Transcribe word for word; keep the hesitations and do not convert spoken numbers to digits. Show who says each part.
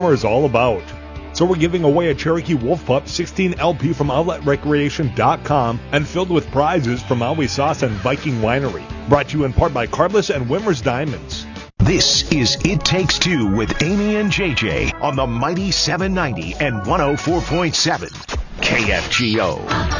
Speaker 1: is all about. So we're giving away a Cherokee Wolf Pup sixteen L P from outlet recreation dot com and filled with prizes from Maui Sauce and Viking Winery. Brought to you in part by Carbless and Wimmer's Diamonds.
Speaker 2: This is It Takes Two with Amy and J J on the Mighty seven ninety and one oh four point seven K F G O.